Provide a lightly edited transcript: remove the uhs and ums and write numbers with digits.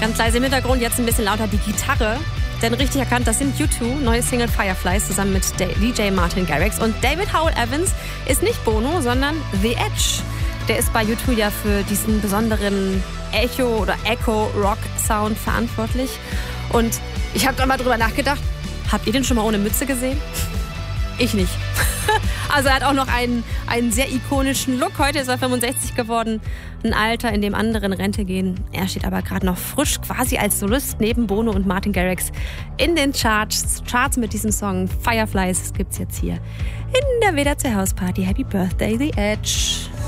Ganz leise im Hintergrund, jetzt ein bisschen lauter die Gitarre. Denn richtig erkannt, das sind U2, neue Single Fireflies zusammen mit DJ Martin Garrix. Und David Howell Evans ist nicht Bono, sondern The Edge. Der ist bei U2 ja für diesen besonderen Echo- oder Echo-Rock-Sound verantwortlich. Und ich habe da mal drüber nachgedacht, habt ihr den schon mal ohne Mütze gesehen? Ich nicht. Also er hat auch noch einen sehr ikonischen Look. Heute ist er 65 geworden. Ein Alter, in dem andere in Rente gehen. Er steht aber gerade noch frisch, quasi als Solist neben Bono und Martin Garrix in den Charts mit diesem Song Fireflies. Das gibt's jetzt hier in der WDR Hausparty. Happy Birthday, The Edge.